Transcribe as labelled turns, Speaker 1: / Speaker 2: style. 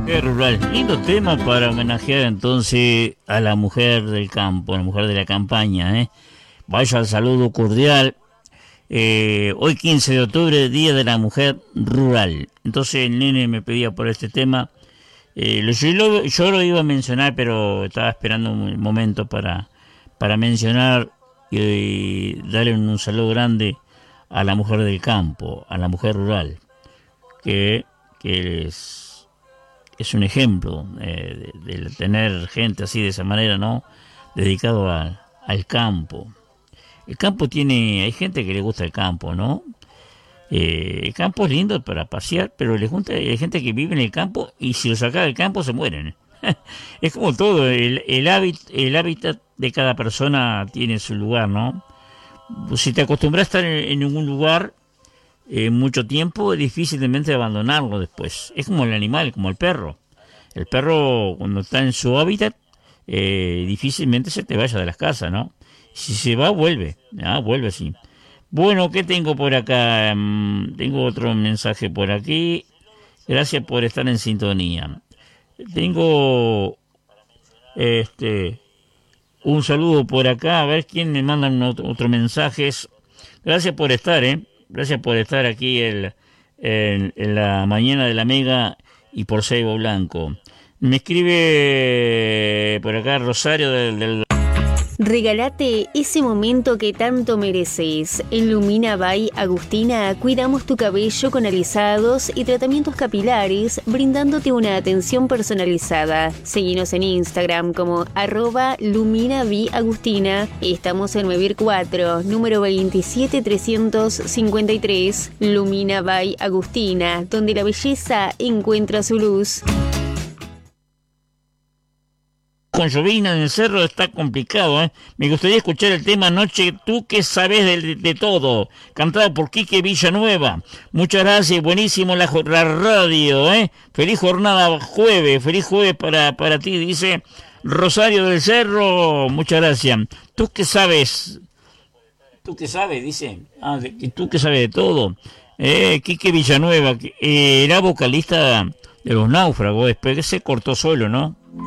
Speaker 1: Qué rural. Lindo tema para homenajear entonces a la mujer del campo, a la mujer de la campaña, ¿eh? Vaya el saludo cordial. Hoy 15 de octubre, Día de la Mujer Rural. Entonces el nene me pedía por este tema. Yo lo iba a mencionar, pero estaba esperando un momento para mencionar y darle un saludo grande a la mujer del campo, a la mujer rural, que es un ejemplo de tener gente así de esa manera, ¿no? Dedicado al campo. El campo hay gente que le gusta el campo, ¿no? El campo es lindo para pasear, pero hay gente que vive en el campo y si lo saca del campo se mueren. Es como todo, el hábitat de cada persona tiene su lugar, ¿no? Si te acostumbras a estar en un lugar mucho tiempo, difícilmente abandonarlo después. Es como el animal, como el perro. El perro, cuando está en su hábitat, difícilmente se te vaya de las casas, ¿no? Si se va, vuelve. Vuelve así. Bueno, ¿qué tengo por acá? Tengo otro mensaje por aquí. Gracias por estar en sintonía. Tengo un saludo por acá. A ver quién me manda otro mensaje. Gracias por estar, Gracias por estar aquí en la mañana de la Mega y por Seibo Blanco. Me escribe por acá Rosario del...
Speaker 2: Regálate ese momento que tanto mereces. En Lumina by Agustina cuidamos tu cabello con alisados y tratamientos capilares, brindándote una atención personalizada. Seguinos en Instagram como @LuminaByAgustina. Estamos en Mevir 4, número 27353. Lumina by Agustina, donde la belleza encuentra su luz.
Speaker 1: Con llovina en el cerro está complicado, ¿eh? Me gustaría escuchar el tema Noche, tú que sabes de todo, cantado por Quique Villanueva. Muchas gracias, buenísimo la radio, ¿eh? Feliz jornada feliz jueves para ti, dice Rosario del Cerro. Muchas gracias. ¿Tú qué sabes? ¿Tú qué sabes? Dice. ¿Tú qué sabes de todo? Quique Villanueva, era vocalista de Los Náufragos, después que se cortó solo, ¿no?